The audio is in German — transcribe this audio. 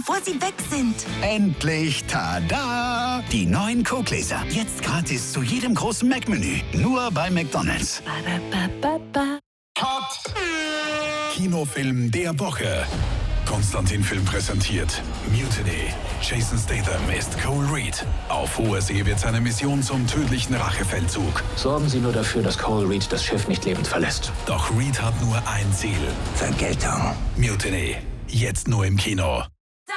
bevor sie weg sind. Endlich, tada! Die neuen Coke-Gläser. Jetzt gratis zu jedem großen Mac-Menü. Nur bei McDonald's. Cut! Kinofilm der Woche. Konstantin Film präsentiert Mutiny. Jason Statham ist Cole Reed. Auf hoher See wird seine Mission zum tödlichen Rachefeldzug. Sorgen Sie nur dafür, dass Cole Reed das Schiff nicht lebend verlässt. Doch Reed hat nur ein Ziel. Vergeltung. Mutiny. Jetzt nur im Kino.